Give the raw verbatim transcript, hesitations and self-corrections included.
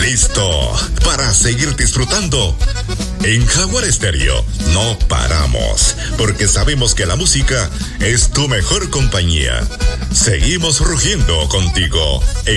listo para seguir disfrutando. En Jaguar Estéreo no paramos, porque sabemos que la música es tu mejor compañía. Seguimos rugiendo contigo en